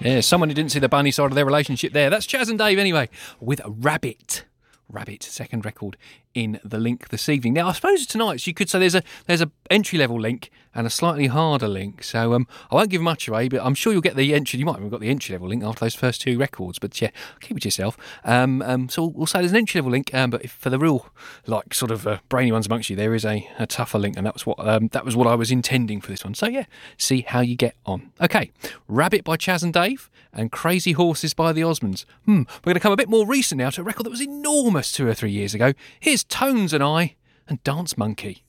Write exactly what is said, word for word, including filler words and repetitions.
Yeah, someone who didn't see the bunny side of their relationship there. That's Chaz and Dave anyway, with Rabbit. Rabbit, second record in the link this evening. Now, I suppose tonight you could say there's a there's a entry level link and a slightly harder link. So um, I won't give much away, but I'm sure you'll get the entry. You might have got the entry level link after those first two records, but yeah, keep it to yourself. Um, um, so we'll say there's an entry level link, um, but if for the real like sort of uh, brainy ones amongst you, there is a, a tougher link, and that was what um, that was what I was intending for this one. So yeah, see how you get on. Okay, Rabbit by Chaz and Dave and Crazy Horses by the Osmonds. Hmm, we're going to come a bit more recent now to a record that was enormous two or three years ago. Here's Tones and I and Dance Monkey.